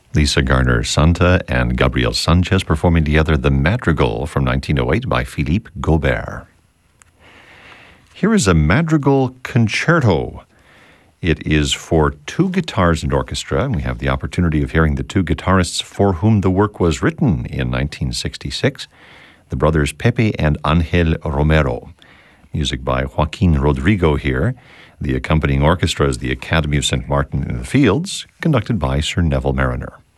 Lisa Garner Santa and Gabriel Sanchez performing together the Madrigal from 1908 by Philippe Gaubert. Here is a Madrigal Concerto. It is for two guitars and orchestra, and we have the opportunity of hearing the two guitarists for whom the work was written in 1966, the brothers Pepe and Angel Romero. Music by Joaquin Rodrigo here. The accompanying orchestra is the Academy of St. Martin in the Fields, conducted by Sir Neville Mariner.